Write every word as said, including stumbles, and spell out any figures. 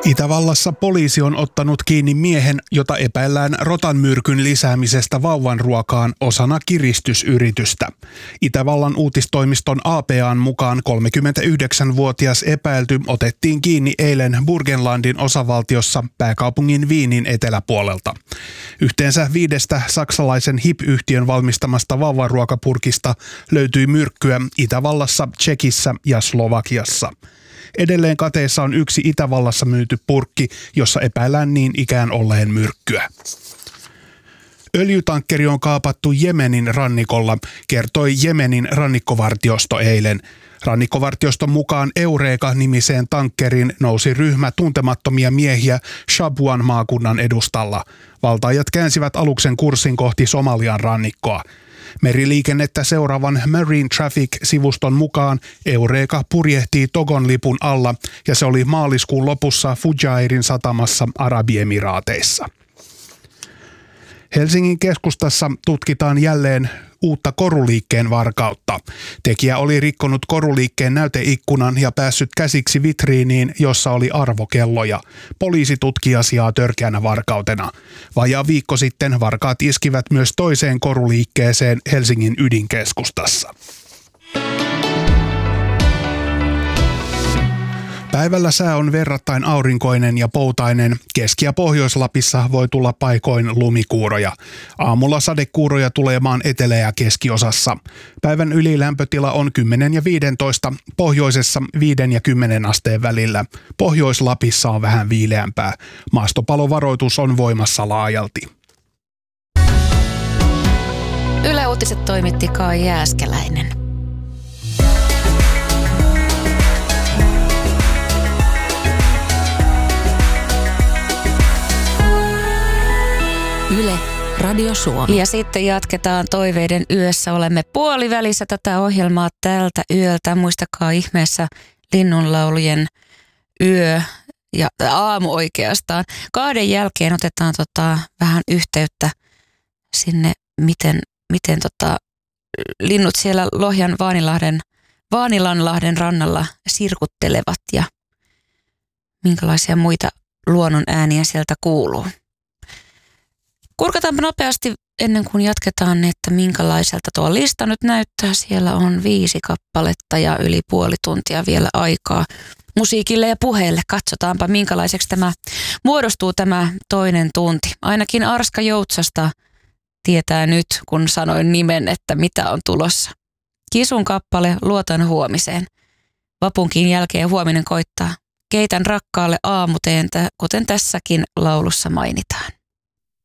Itävallassa poliisi on ottanut kiinni miehen, jota epäillään rotanmyrkyn lisäämisestä vauvan ruokaan osana kiristysyritystä. Itävallan uutistoimiston A P A:n mukaan kolmekymmentäyhdeksänvuotias epäilty otettiin kiinni eilen Burgenlandin osavaltiossa pääkaupungin Wienin eteläpuolelta. Yhteensä viidestä saksalaisen H I P-yhtiön valmistamasta vauvaruokapurkista löytyi myrkkyä Itävallassa, Tšekissä ja Slovakiassa. Edelleen kateessa on yksi Itävallassa myyty purkki, jossa epäillään niin ikään olleen myrkkyä. Öljytankkeri on kaapattu Jemenin rannikolla, kertoi Jemenin rannikkovartiosto eilen. Rannikkovartioston mukaan Eureka-nimiseen tankkeriin nousi ryhmä tuntemattomia miehiä Shabuan maakunnan edustalla. Valtaajat käänsivät aluksen kurssin kohti Somalian rannikkoa. Meriliikennettä seuraavan Marine Traffic-sivuston mukaan Eureka purjehtii Togon lipun alla ja se oli maaliskuun lopussa Fujairin satamassa Arabiemiraateissa. Helsingin keskustassa tutkitaan jälleen uutta koruliikkeen varkautta. Tekijä oli rikkonut koruliikkeen näyteikkunan ja päässyt käsiksi vitriiniin, jossa oli arvokelloja. Poliisi tutki asiaa törkeänä varkautena. Vajaa viikko sitten varkaat iskivät myös toiseen koruliikkeeseen Helsingin ydinkeskustassa. Päivällä sää on verrattain aurinkoinen ja poutainen. Keski- ja Pohjois-Lapissa voi tulla paikoin lumikuuroja. Aamulla sadekuuroja tulee maan etelä- ja keskiosassa. Päivän ylilämpötila on kymmenen ja viisitoista, pohjoisessa viiden ja kymmenen asteen välillä. Pohjois-Lapissa on vähän viileämpää. Maastopalovaroitus on voimassa laajalti. Yle Uutiset toimitti Kai Jääskeläinen. Yle Radio Suomi. Ja sitten jatketaan Toiveiden yössä. Olemme puolivälissä tätä ohjelmaa tältä yöltä. Muistakaa ihmeessä linnunlaulujen yö ja aamu oikeastaan. Kahden jälkeen otetaan tota, vähän yhteyttä sinne, miten, miten tota, linnut siellä Lohjan Vaanilahden, Vaanilanlahden rannalla sirkuttelevat ja minkälaisia muita luonnon ääniä sieltä kuuluu. Kurkataanpa nopeasti ennen kuin jatketaan, että minkälaiselta tuo lista nyt näyttää. Siellä on viisi kappaletta ja yli puoli tuntia vielä aikaa musiikille ja puheelle. Katsotaanpa minkälaiseksi tämä muodostuu tämä toinen tunti. Ainakin Arska Joutsasta tietää nyt, kun sanoin nimen, että mitä on tulossa. Kisun kappale Luotan huomiseen. Vapunkin jälkeen huominen koittaa. Keitän rakkaalle aamuteentä, kuten tässäkin laulussa mainitaan.